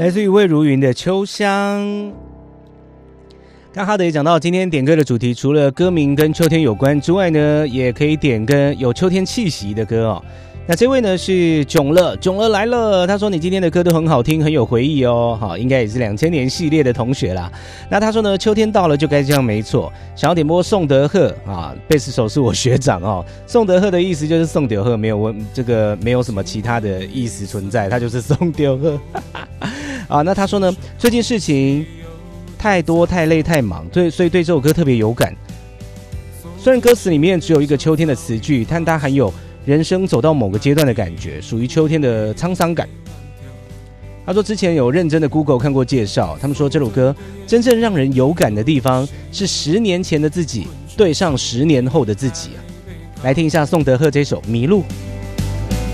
来自于魏如云的《秋香》。刚哈德也讲到，今天点歌的主题除了歌名跟秋天有关之外呢，也可以点跟有秋天气息的歌哦。那这位呢是囧乐，囧乐来了。他说你今天的歌都很好听，很有回忆哦。好，应该也是2000年系列的同学啦。那他说呢，秋天到了就该这样，没错。想要点播宋德赫啊，贝斯手是我学长哦。宋德赫的意思就是宋德赫，没有什么其他的意思存在，他就是宋德赫。啊，那他说呢，最近事情太多太累太忙，所以对这首歌特别有感。虽然歌词里面只有一个秋天的词句，但它含有人生走到某个阶段的感觉，属于秋天的沧桑感。他说之前有认真的 Google 看过介绍，他们说这首歌真正让人有感的地方是10年前的自己对上10年后的自己啊。来听一下宋德赫这首《迷路》。